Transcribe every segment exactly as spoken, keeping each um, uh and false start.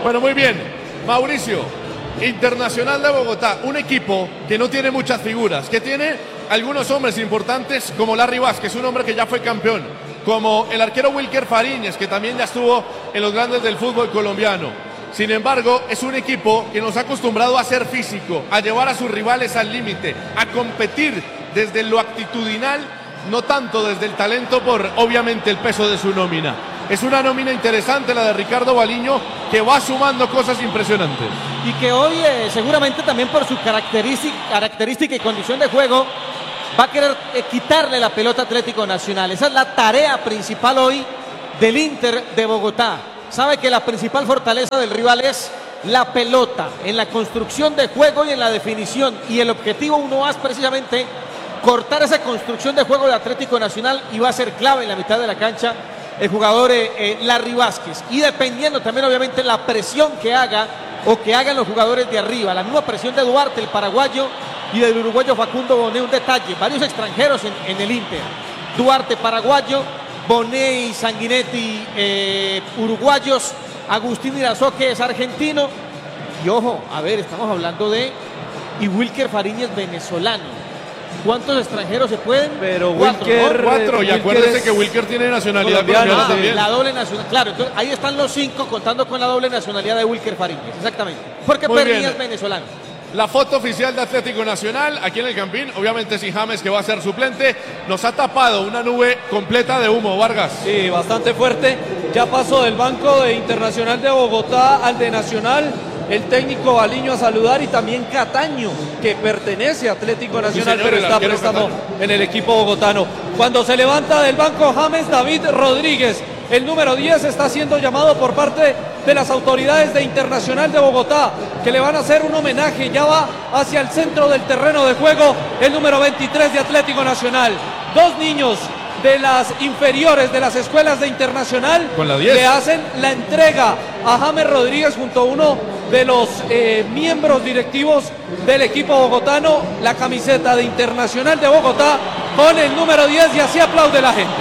Bueno, muy bien. Mauricio, Internacional de Bogotá, un equipo que no tiene muchas figuras, que tiene algunos hombres importantes como Larry Vázquez, un hombre que ya fue campeón, como el arquero Wilker Fariñez, que también ya estuvo en los grandes del fútbol colombiano. Sin embargo, es un equipo que nos ha acostumbrado a ser físico, a llevar a sus rivales al límite, a competir desde lo actitudinal, no tanto desde el talento por, obviamente, el peso de su nómina. Es una nómina interesante la de Ricardo Baliño, que va sumando cosas impresionantes. Y que hoy, eh, seguramente también por su característica, característica y condición de juego, va a querer eh, quitarle la pelota a Atlético Nacional. Esa es la tarea principal hoy del Inter de Bogotá. Sabe que la principal fortaleza del rival es la pelota, en la construcción de juego y en la definición. Y el objetivo uno es precisamente cortar esa construcción de juego de Atlético Nacional, y va a ser clave en la mitad de la cancha el jugador eh, eh, Larry Vázquez. Y dependiendo también, obviamente, la presión que haga o que hagan los jugadores de arriba. La misma presión de Duarte, el paraguayo, y del uruguayo Facundo Bonet. Un detalle, varios extranjeros en, en el Inter. Duarte, paraguayo, Bonet y Sanguinetti, eh, uruguayos, Agustín Irazoque es argentino. Y ojo, a ver, estamos hablando de... y Wilker Fariñez, venezolano. ¿Cuántos extranjeros se pueden? Pero cuatro, Wilker, ¿no? Cuatro, y Wilker acuérdense es que Wilker tiene nacionalidad colombiano, colombiana Ah, también. la doble nacionalidad, claro, entonces ahí están los cinco contando con la doble nacionalidad de Wilker Fariñez, exactamente. Porque Muy Pernia bien. es venezolano. La foto oficial de Atlético Nacional, aquí en el Campín, obviamente sin James, que va a ser suplente, nos ha tapado una nube completa de humo, Vargas. Sí, bastante fuerte. Ya pasó del banco de Internacional de Bogotá al de Nacional el técnico Baliño a saludar, y también Cataño, que pertenece a Atlético Nacional, señor, pero el está arquero préstamo Cataño. en el equipo bogotano. Cuando se levanta del banco James David Rodríguez, el número diez, está siendo llamado por parte de las autoridades de Internacional de Bogotá, que le van a hacer un homenaje. Ya va hacia el centro del terreno de juego el número veintitrés de Atlético Nacional. Dos niños de las inferiores de las escuelas de Internacional Con la diez. le hacen la entrega a James Rodríguez junto a uno de los eh, miembros directivos del equipo bogotano, la camiseta de Internacional de Bogotá con el número diez, y así aplaude la gente.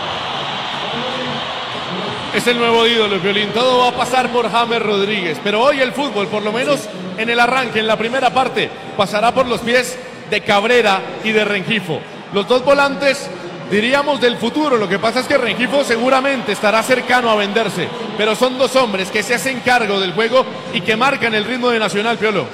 Es el nuevo ídolo, Violín. Todo va a pasar por James Rodríguez. Pero hoy el fútbol, por lo menos en el arranque, en la primera parte, pasará por los pies de Cabrera y de Rengifo. Los dos volantes, diríamos, del futuro. Lo que pasa es que Rengifo seguramente estará cercano a venderse. Pero son dos hombres que se hacen cargo del juego y que marcan el ritmo de Nacional, Piolo.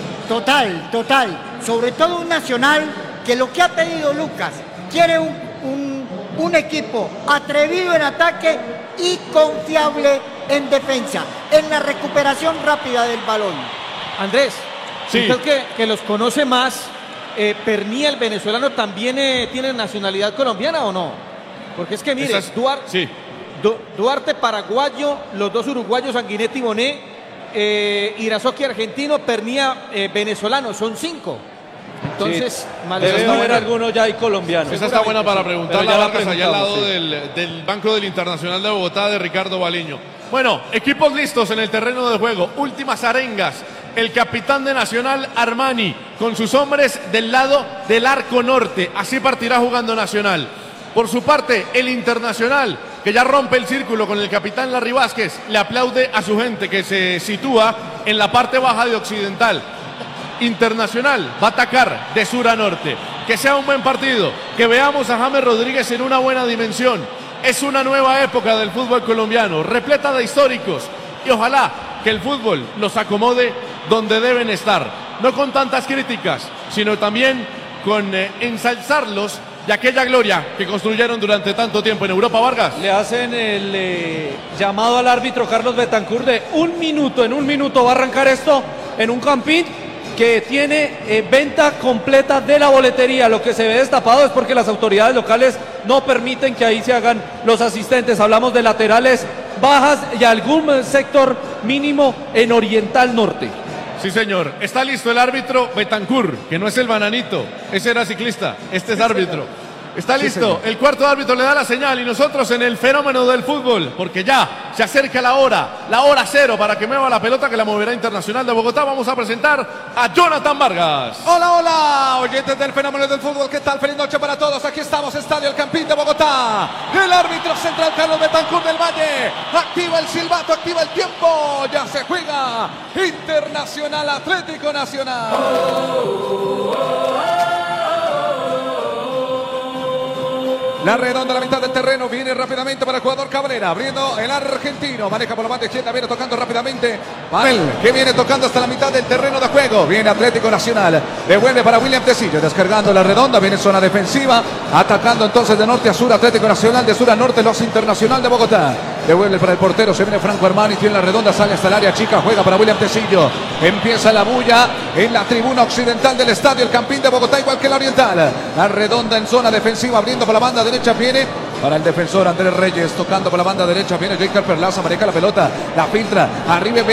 Total, total. Sobre todo un Nacional que lo que ha pedido Lucas, quiere un, un, un equipo atrevido en ataque y confiable en defensa, en la recuperación rápida del balón. Andrés, Sí. usted que, que los conoce más, eh, Pernia, el venezolano, ¿también eh, tiene nacionalidad colombiana o no? Porque es que mire, Esas- Duarte, Sí. Du- Duarte paraguayo, los dos uruguayos, Sanguinetti y Bonet, eh, Irazoque argentino, Pernia eh, venezolano, son cinco. Entonces, Sí, mal- debe está haber buena. alguno ya hay colombiano. Esa está buena para preguntarle Pero a ya la Vargas allá al lado preguntamos, sí. del, del Banco del Internacional de Bogotá de Ricardo Baliño. Bueno, equipos listos en el terreno de juego. Últimas arengas. El capitán de Nacional, Armani, con sus hombres del lado del arco norte. Así partirá jugando Nacional. Por su parte, el Internacional, que ya rompe el círculo con el capitán Larry Vázquez, le aplaude a su gente que se sitúa en la parte baja de Occidental. Internacional va a atacar de sur a norte. Que sea un buen partido, que veamos a James Rodríguez en una buena dimensión. Es una nueva época del fútbol colombiano, repleta de históricos, y ojalá que el fútbol los acomode donde deben estar, no con tantas críticas, sino también con eh, ensalzarlos de aquella gloria que construyeron durante tanto tiempo en Europa. Vargas. Le hacen el eh, llamado al árbitro Carlos Betancur de un minuto. En un minuto va a arrancar esto en un campín que tiene eh, venta completa de la boletería. Lo que se ve destapado es porque las autoridades locales no permiten que ahí se hagan los asistentes. Hablamos de laterales bajas y algún sector mínimo en Oriental Norte. Sí, señor. Está listo el árbitro Betancur, que no es el bananito. Ese era ciclista. Este es árbitro. Está Sí, listo. señor. El cuarto árbitro le da la señal y nosotros en el fenómeno del fútbol, porque ya se acerca la hora, la hora cero para que mueva la pelota que la moverá Internacional de Bogotá. Vamos a presentar a Jonathan Vargas. Hola, hola, oyentes del fenómeno del fútbol, ¿qué tal? Feliz noche para todos. Aquí estamos, Estadio El Campín de Bogotá. El árbitro central, Carlos Betancur del Valle. Activa el silbato, activa el tiempo. Ya se juega Internacional Atlético Nacional. La redonda a la mitad del terreno, viene rápidamente para el jugador Cabrera, abriendo el argentino, maneja por la banda izquierda, viene tocando rápidamente para él, que viene tocando hasta la mitad del terreno de juego, viene Atlético Nacional, devuelve para William Tecillo, descargando la redonda, viene zona defensiva, atacando entonces de norte a sur Atlético Nacional, de sur a norte los Internacional de Bogotá, devuelve para el portero, se viene Franco Armani, tiene la redonda, sale hasta el área chica, juega para William Tecillo, empieza la bulla en la tribuna occidental del Estadio El Campín de Bogotá, igual que la oriental, la redonda en zona defensiva, abriendo por la banda derecha, viene para el defensor Andrés Reyes, tocando por la banda derecha, viene Jacob Perlaza, maneja la pelota, la filtra, arriba